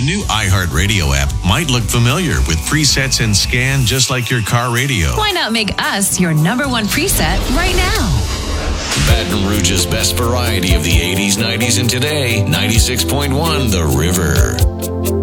new iHeartRadio app might look familiar with presets and scan just like your car radio. Why not make us your number one preset right now? Baton Rouge's best variety of the 80s, 90s, and today, 96.1 The River.